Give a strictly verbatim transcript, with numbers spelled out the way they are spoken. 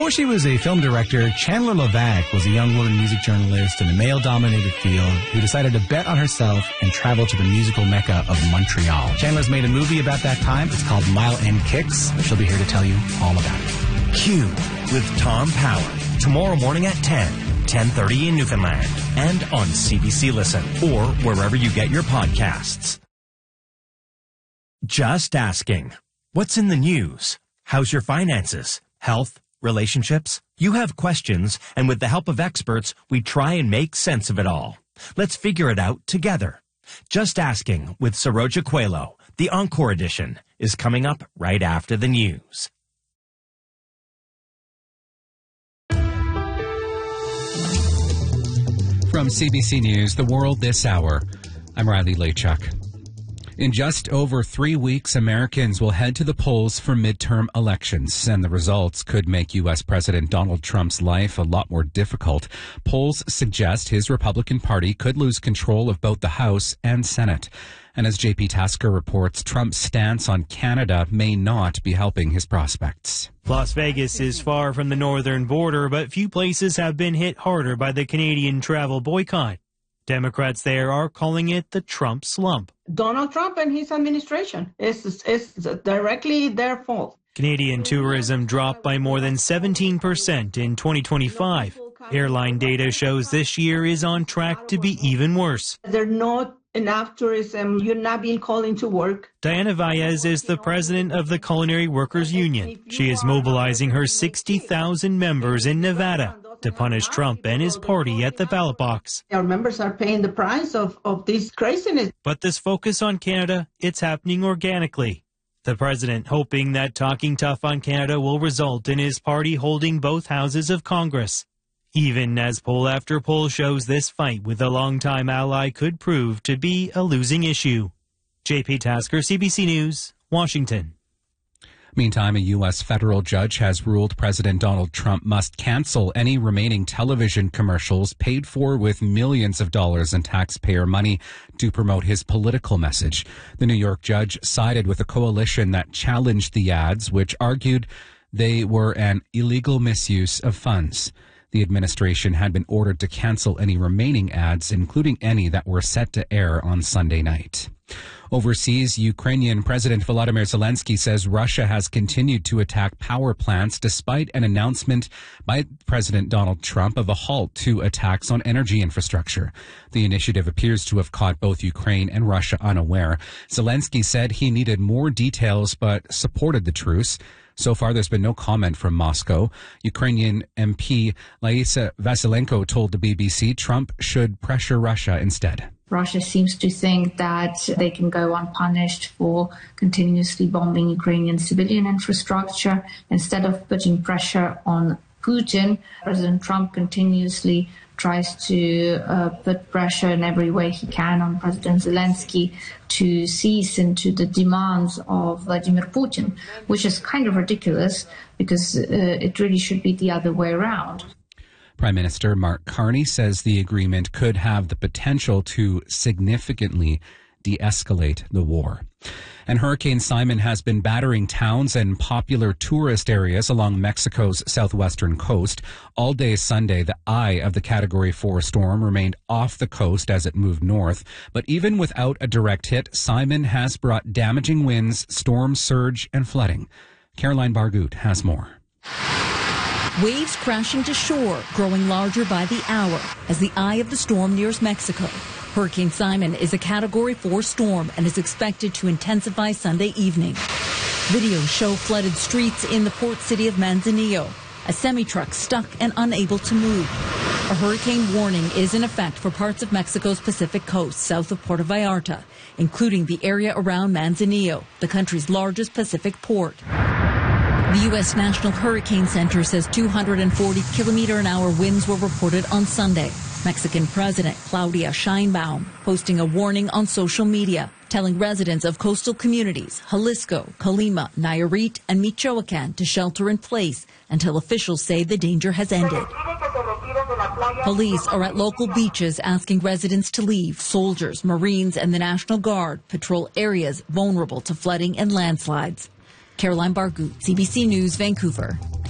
Before she was a film director, Chandler Levac was a young woman music journalist in a male-dominated field who decided to bet on herself and travel to the musical mecca of Montreal. Chandler's made a movie about that time. It's called Mile End Kicks. She'll be here to tell you all about it. Q with Tom Power. Tomorrow morning at ten, ten thirty in Newfoundland. And on C B C Listen or wherever you get your podcasts. Just asking. What's in the news? How's your finances? Health? Relationships? You have questions, and with the help of experts, we try and make sense of it all. Let's figure it out together. Just Asking with Saroja Coelho, the Encore edition, is coming up right after the news. From C B C News, The World This Hour, I'm Riley Lachuk. In just over three weeks, Americans will head to the polls for midterm elections, and the results could make U S. President Donald Trump's life a lot more difficult. Polls suggest his Republican Party could lose control of both the House and Senate. And as J P Tasker reports, Trump's stance on Canada may not be helping his prospects. Las Vegas is far from the northern border, but few places have been hit harder by the Canadian travel boycott. Democrats there are calling it the Trump slump. Donald Trump and his administration. It's, it's directly their fault. Canadian tourism dropped by more than seventeen percent in twenty twenty-five. Airline data shows this year is on track to be even worse. There's not enough tourism. You're not being called into work. Diana Valles is the president of the Culinary Workers Union. She is mobilizing her sixty thousand members in Nevada to punish Trump and his party at the ballot box. Our members are paying the price of, of this craziness. But this focus on Canada, it's happening organically. The president hoping that talking tough on Canada will result in his party holding both houses of Congress. Even as poll after poll shows this fight with a longtime ally could prove to be a losing issue. J P Tasker, C B C News, Washington. Meantime, a U S federal judge has ruled President Donald Trump must cancel any remaining television commercials paid for with millions of dollars in taxpayer money to promote his political message. The New York judge sided with a coalition that challenged the ads, which argued they were an illegal misuse of funds. The administration had been ordered to cancel any remaining ads, including any that were set to air on Sunday night. Overseas, Ukrainian President Volodymyr Zelensky says Russia has continued to attack power plants despite an announcement by President Donald Trump of a halt to attacks on energy infrastructure. The initiative appears to have caught both Ukraine and Russia unaware. Zelensky said he needed more details but supported the truce. So far, there's been no comment from Moscow. Ukrainian M P Laisa Vasilenko told the B B C Trump should pressure Russia instead. Russia seems to think that they can go unpunished for continuously bombing Ukrainian civilian infrastructure. Instead of putting pressure on Putin, President Trump continuously tries to uh, put pressure in every way he can on President Zelensky to cease into the demands of Vladimir Putin, which is kind of ridiculous because uh, it really should be the other way around. Prime Minister Mark Carney says the agreement could have the potential to significantly de-escalate the war. And Hurricane Simon has been battering towns and popular tourist areas along Mexico's southwestern coast. All day Sunday, the eye of the Category four storm remained off the coast as it moved north. But even without a direct hit, Simon has brought damaging winds, storm surge, and flooding. Caroline Bargut has more. Waves crashing to shore, growing larger by the hour as the eye of the storm nears Mexico. Hurricane Simon is a Category four storm and is expected to intensify Sunday evening. Videos show flooded streets in the port city of Manzanillo, a semi-truck stuck and unable to move. A hurricane warning is in effect for parts of Mexico's Pacific coast south of Puerto Vallarta, including the area around Manzanillo, the country's largest Pacific port. The U S National Hurricane Center says two hundred forty kilometer an hour winds were reported on Sunday. Mexican President Claudia Sheinbaum posting a warning on social media, telling residents of coastal communities Jalisco, Colima, Nayarit, and Michoacan to shelter in place until officials say the danger has ended. Police are at local beaches asking residents to leave. Soldiers, Marines, and the National Guard patrol areas vulnerable to flooding and landslides. Caroline Bargut, C B C News, Vancouver.